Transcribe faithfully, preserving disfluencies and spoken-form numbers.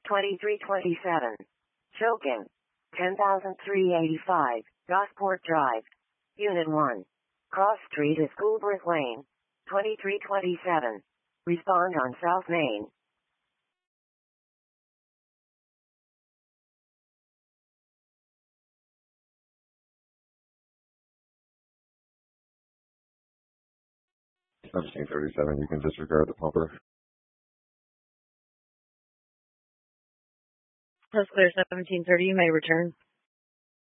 twenty-three twenty-seven. Chokin. ten thousand three hundred eighty-five, Gosport Drive. Unit one. Cross Street is Coolbrith Lane. twenty-three twenty-seven. Respond on South Main. seventeen thirty-seven, you can disregard the pumper. That's clear, seventeen thirty, you may return.